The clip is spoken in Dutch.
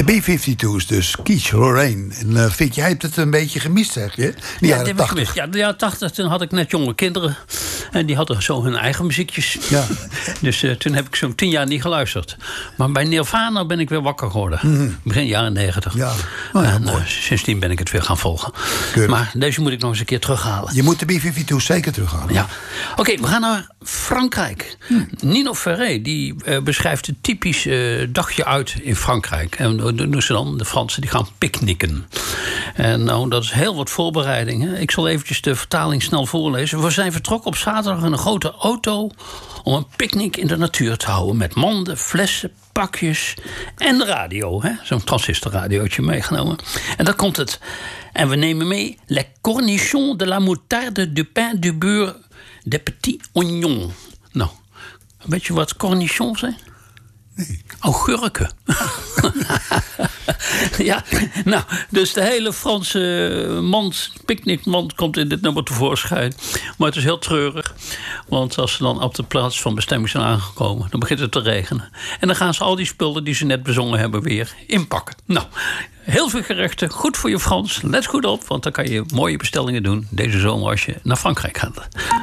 B-52's dus, Keith Lorraine. En Fik, jij hebt het een beetje gemist, zeg je? De jaren 80. Ja, de jaren 80, toen had ik net jonge kinderen. En die hadden zo hun eigen muziekjes. Ja. Dus toen heb ik zo'n 10 jaar niet geluisterd. Maar bij Nirvana ben ik weer wakker geworden. Begin jaren 90. Ja. Sindsdien ben ik het weer gaan volgen. Keurig. Maar deze moet ik nog eens een keer terughalen. Je moet de B-52's zeker terughalen. Ja. Oké, we gaan naar Frankrijk. Nino Ferré die beschrijft het typisch dagje uit in Frankrijk. En dat doen ze dan, de Fransen, die gaan picknicken. En nou, dat is heel wat voorbereiding. Hè. Ik zal eventjes de vertaling snel voorlezen. We zijn vertrokken op zaterdag in een grote auto om een picknick in de natuur te houden. Met manden, flessen, pakjes en de radio. Zo'n transistorradiootje meegenomen. En dan komt het. En we nemen mee les cornichons de la moutarde, du pain, du beurre, des petits oignons. Nou, weet je wat cornichons zijn? Nee. Augurken. Ja, nou, dus de hele Franse picknickmand komt in dit nummer tevoorschijn. Maar het is heel treurig. Want als ze dan op de plaats van bestemming zijn aangekomen, dan begint het te regenen. En dan gaan ze al die spullen die ze net bezongen hebben weer inpakken. Nou, heel veel gerechten. Goed voor je Frans. Let goed op, want dan kan je mooie bestellingen doen deze zomer als je naar Frankrijk gaat.